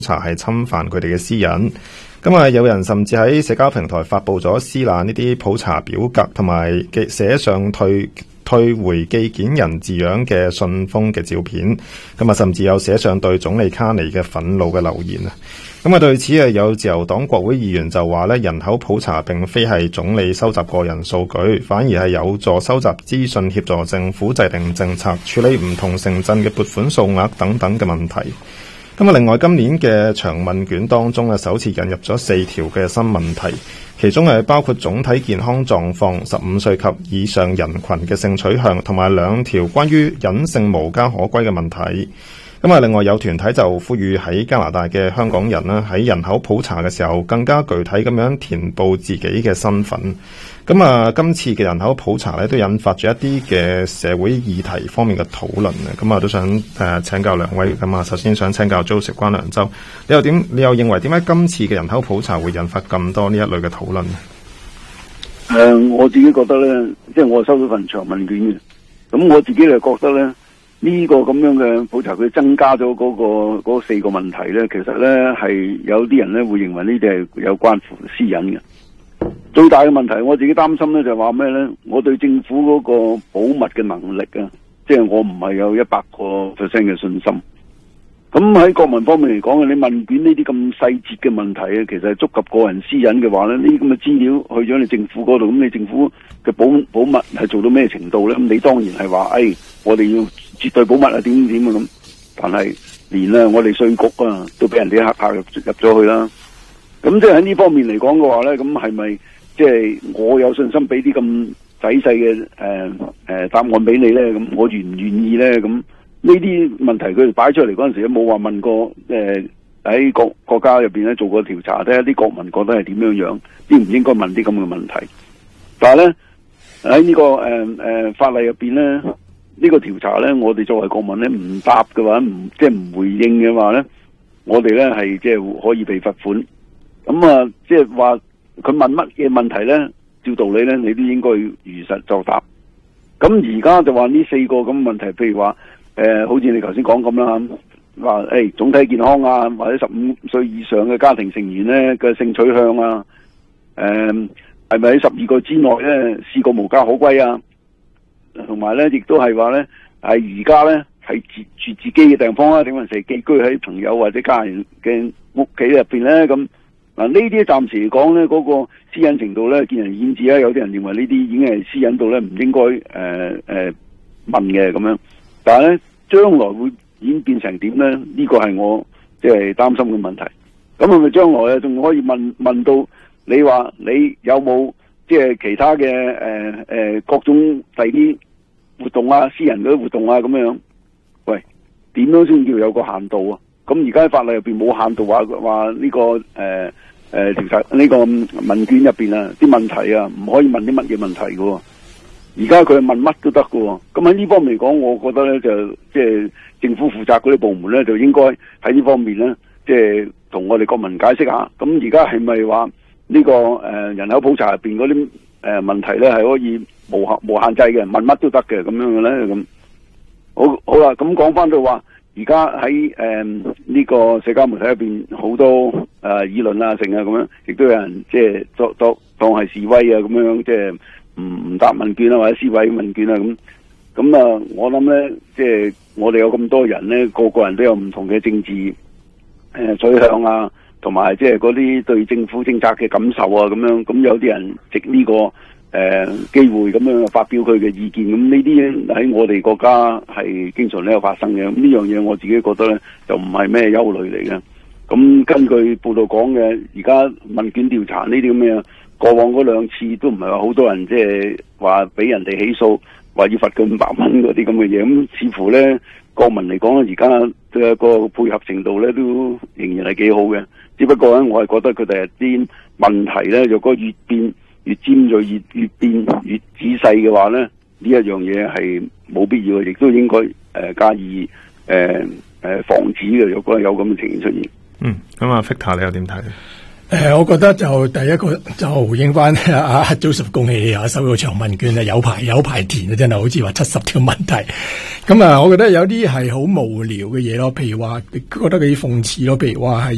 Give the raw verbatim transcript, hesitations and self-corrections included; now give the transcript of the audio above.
查係侵犯佢哋嘅私隱。咁啊，有人甚至喺社交平台發布咗撕爛呢啲普查表格，同埋寫上退退回寄件人字樣嘅信封嘅照片。咁啊，甚至有寫上對總理卡尼嘅憤怒嘅留言啊。咁啊，對此啊，有自由黨國會議員就話咧，人口普查並非係總理收集個人數據，反而係有助收集資訊，協助政府制定政策，處理唔同城鎮嘅撥款數額等等嘅問題。咁啊，另外今年嘅長問卷當中啊，首次引入咗四條嘅新問題，其中係包括總體健康狀況、十五歲及以上人群嘅性取向，同埋兩條關於隱性無家可歸嘅問題。咁啊，另外有團體就呼籲喺加拿大嘅香港人啦，喺人口普查嘅時候更加具體咁樣填報自己嘅身份。咁啊，今次嘅人口普查咧，都引發咗一啲嘅社會議題方面嘅討論啊。咁啊，都想誒、呃、請教兩位。咁啊，首先想請教 Joseph 關良洲，你又點？你又認為點解今次嘅人口普查會引發咁多呢一類嘅討論呢？ 誒、呃，我自己覺得咧，即係我收到份長問卷嘅，咁我自己就覺得咧。呢、這個咁樣嘅普查，佢增加咗嗰、那個嗰四個問題咧，其實咧係有啲人咧會認為呢啲係有關乎私隱嘅。最大嘅問題，我自己擔心咧就係話咩咧？我對政府嗰個保密嘅能力啊，即係我唔係有一百個 percent 嘅信心。咁喺國民方面嚟講，你問卷呢啲咁細節嘅問題啊，其實係觸及個人私隱嘅話咧，呢啲咁嘅資料去咗你政府嗰度，咁你政府嘅保保密係做到咩程度咧？咁你當然係話，誒、哎，我哋要絕對保密啊，點點啊咁。但係連啊，我哋稅局啊，都俾人哋黑客入入咗去啦。咁即係喺呢方面嚟講嘅話咧，咁係咪即係我有信心俾啲咁仔細嘅誒誒答案俾你咧？咁我願唔願意咧？咁？呢啲問題佢哋擺出嚟嗰陣時，都冇話問過誒喺國國家入邊咧做過調查，睇下啲國民覺得係點樣樣，應唔應該問啲咁嘅問題？但係咧喺呢個誒誒、呃、法例入邊咧，呢、這個調查咧，我哋作為國民咧唔答嘅話，唔即係唔回應嘅話咧，我哋咧係即係可以被罰款。咁啊，即係話佢問乜嘢問題咧，照道理咧，你都應該如實作答。咁而家就話呢四個咁嘅問題，譬如話。誒、呃，好似你頭先講咁啦，話誒、欸、總體健康啊，或者十五歲以上嘅家庭成員咧嘅性取向啊，誒係咪喺十二個之內咧試過無家可歸啊？同埋咧，亦都係話咧，係而家咧係住住自己嘅地方啊，定還是寄居喺朋友或者家人嘅屋企入邊咧？咁嗱，呢啲暫時嚟講咧，嗰、那個私隱程度咧見仁見智啊。有啲人認為呢啲已經係私隱度咧唔應該誒誒問嘅咁樣。但係咧，將來會演變成點咧？呢、這個係我即係擔心嘅問題。咁係咪將來啊，仲可以問問到你話你有冇即係其他嘅誒誒各種第啲活動啊、私人嗰啲活動啊咁樣？喂，點樣先叫有個限度啊？咁而家喺法例入邊冇限度話話呢個誒誒調查呢個問卷入邊啊啲問題啊，唔可以問啲乜嘢問題嘅、啊。而家佢問乜都得㗎，咁喺呢方面嚟講，我覺得咧就即係政府負責嗰啲部門咧，就應該喺呢方面咧，即係同我哋國民解釋下。咁而家係咪話呢個誒、呃、人口普查入邊嗰啲誒問題咧係可以無限無限制嘅，問乜都得嘅咁樣嘅咧？咁好好啦，咁講翻到話，而家喺誒呢個社交媒體入邊好多誒、呃、議論啊，成啊咁樣，亦都有人即係作作當係示威啊咁樣，即係。唔唔答問卷啊，或者思維問卷啊，咁咁啊，我諗咧，即係我哋有咁多人咧，個個人都有唔同嘅政治誒、呃、取向啊，同埋即係嗰啲對政府政策嘅感受啊，咁樣咁有啲人藉呢、這個誒、呃、機會咁樣發表佢嘅意見，咁呢啲喺我哋國家係經常都有發生嘅。咁呢樣嘢我自己覺得咧，就唔係咩憂慮嚟嘅。咁根據報道講嘅，而家問卷調查呢啲咁嘅。過往嗰兩次都唔係話好多人即係話俾人哋起訴，話要罰佢五百蚊嗰啲咁嘅嘢，咁似乎咧國民嚟講，而家嘅個配合程度咧都仍然係幾好嘅。只不過咧，我係覺得佢哋啲問題咧，若果越變越尖銳，越越變越仔細嘅話咧，呢一樣嘢係冇必要嘅，亦都應該誒、呃、加以誒誒、呃、防止嘅。若果有咁嘅情形出現， 嗯，咁啊 Victor 你又點睇？ 誒、呃，我覺得就第一個就回應翻阿 Joseph，恭喜你啊，收到長問卷啊，有排有排填啊，真係好似話七十條問題。咁啊，我覺得有啲係好無聊嘅嘢咯，譬如話覺得幾諷刺咯，譬如話係。